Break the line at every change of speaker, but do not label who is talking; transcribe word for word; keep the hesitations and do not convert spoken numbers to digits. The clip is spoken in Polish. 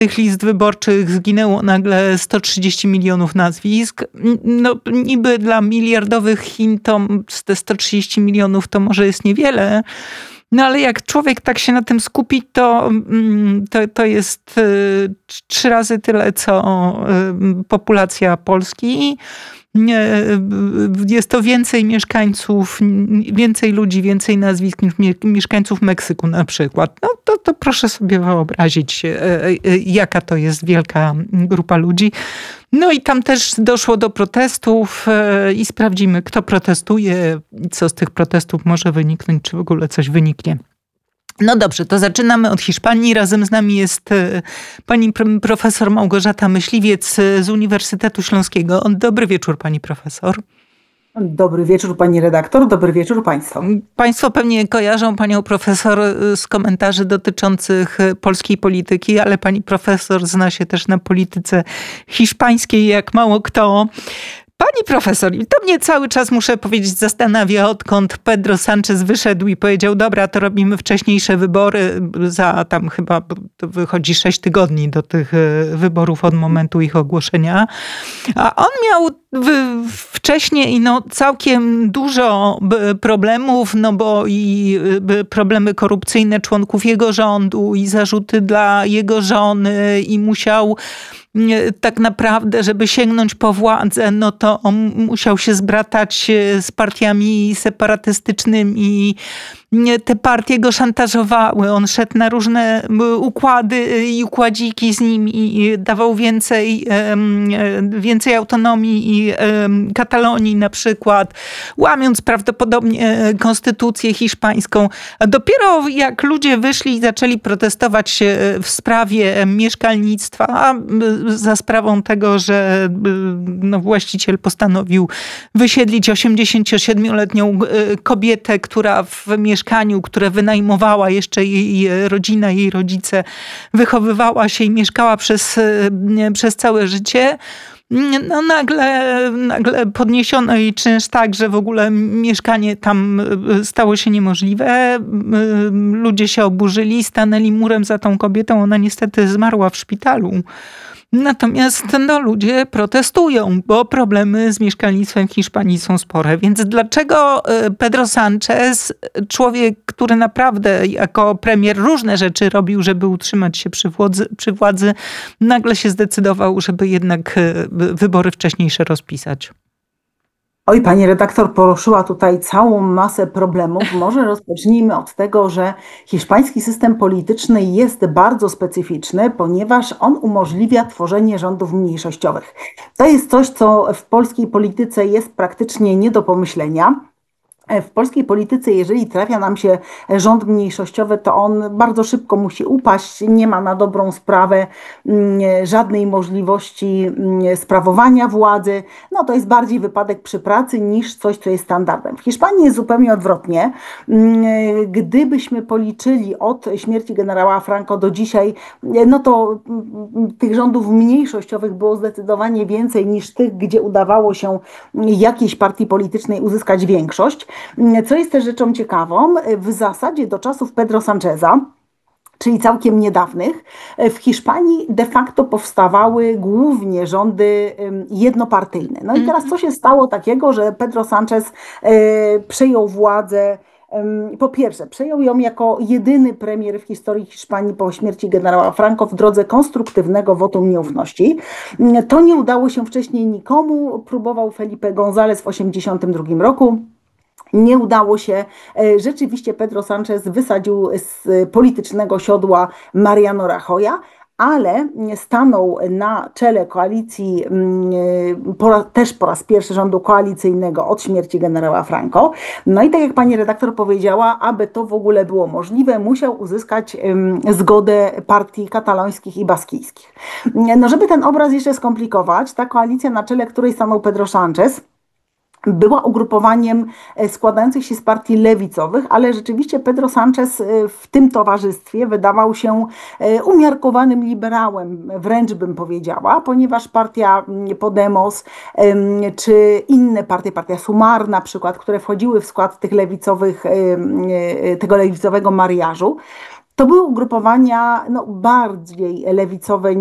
tych list wyborczych zginęło nagle sto trzydzieści milionów nazwisk. No niby dla miliardowych Chin to te sto trzydzieści milionów to może jest niewiele, no ale jak człowiek tak się na tym skupi, to, to, to jest trzy razy tyle, co populacja Polski. Jest to więcej mieszkańców, więcej ludzi, więcej nazwisk niż mieszkańców Meksyku na przykład. No to, to proszę sobie wyobrazić, jaka to jest wielka grupa ludzi. No i tam też doszło do protestów i sprawdzimy, kto protestuje, co z tych protestów może wyniknąć, czy w ogóle coś wyniknie. No dobrze, to zaczynamy od Hiszpanii. Razem z nami jest pani profesor Małgorzata Myśliwiec z Uniwersytetu Śląskiego. Dobry wieczór, pani profesor.
Dobry wieczór, pani redaktor. Dobry wieczór państwu.
Państwo pewnie kojarzą panią profesor z komentarzy dotyczących polskiej polityki, ale pani profesor zna się też na polityce hiszpańskiej jak mało kto. Pani profesor, to mnie cały czas, muszę powiedzieć, zastanawia, odkąd Pedro Sánchez wyszedł i powiedział, dobra, to robimy wcześniejsze wybory, za tam chyba to wychodzi sześć tygodni do tych wyborów od momentu ich ogłoszenia. A on miał wcześniej no, całkiem dużo problemów, no bo i problemy korupcyjne członków jego rządu i zarzuty dla jego żony i musiał tak naprawdę, żeby sięgnąć po władzę, no to on musiał się zbratać z partiami separatystycznymi. Te partie go szantażowały. On szedł na różne układy i układziki z nimi i dawał więcej, więcej autonomii i Katalonii na przykład, łamiąc prawdopodobnie konstytucję hiszpańską. A dopiero jak ludzie wyszli i zaczęli protestować w sprawie mieszkalnictwa, za sprawą tego, że no, właściciel postanowił wysiedlić osiemdziesięciosiedmioletnią kobietę, która w mieszkaniu, które wynajmowała jeszcze jej rodzina, jej rodzice, wychowywała się i mieszkała przez, przez całe życie. No nagle, nagle podniesiono jej czynsz tak, że w ogóle mieszkanie tam stało się niemożliwe. Ludzie się oburzyli, stanęli murem za tą kobietą. Ona niestety zmarła w szpitalu. Natomiast no, ludzie protestują, bo problemy z mieszkalnictwem w Hiszpanii są spore. Więc dlaczego Pedro Sánchez, człowiek, który naprawdę jako premier różne rzeczy robił, żeby utrzymać się przy władzy, przy władzy, nagle się zdecydował, żeby jednak wybory wcześniejsze rozpisać?
Oj, pani redaktor poruszyła tutaj całą masę problemów. Może rozpocznijmy od tego, że hiszpański system polityczny jest bardzo specyficzny, ponieważ on umożliwia tworzenie rządów mniejszościowych. To jest coś, co w polskiej polityce jest praktycznie nie do pomyślenia. W polskiej polityce, jeżeli trafia nam się rząd mniejszościowy, to on bardzo szybko musi upaść, nie ma na dobrą sprawę żadnej możliwości sprawowania władzy. No to jest bardziej wypadek przy pracy niż coś, co jest standardem. W Hiszpanii jest zupełnie odwrotnie. Gdybyśmy policzyli od śmierci generała Franco do dzisiaj, no to tych rządów mniejszościowych było zdecydowanie więcej niż tych, gdzie udawało się jakiejś partii politycznej uzyskać większość. Co jest też rzeczą ciekawą, w zasadzie do czasów Pedro Sáncheza, czyli całkiem niedawnych, w Hiszpanii de facto powstawały głównie rządy jednopartyjne. No i teraz co się stało takiego, że Pedro Sánchez przejął władzę. Po pierwsze, przejął ją jako jedyny premier w historii Hiszpanii po śmierci generała Franco w drodze konstruktywnego wotum nieufności. To nie udało się wcześniej nikomu. Próbował Felipe González w osiemdziesiątym drugim roku. Nie udało się. Rzeczywiście Pedro Sánchez wysadził z politycznego siodła Mariano Rajoya, ale stanął na czele koalicji, po raz, też po raz pierwszy rządu koalicyjnego od śmierci generała Franco. No i tak jak pani redaktor powiedziała, aby to w ogóle było możliwe, musiał uzyskać zgodę partii katalońskich i baskijskich. No żeby ten obraz jeszcze skomplikować, ta koalicja, na czele której stanął Pedro Sánchez, była ugrupowaniem składających się z partii lewicowych, ale rzeczywiście Pedro Sánchez w tym towarzystwie wydawał się umiarkowanym liberałem, wręcz bym powiedziała, ponieważ partia Podemos czy inne partie, partia Sumar na przykład, które wchodziły w skład tych lewicowych, tego lewicowego mariażu, To były ugrupowania no, bardziej lewicowe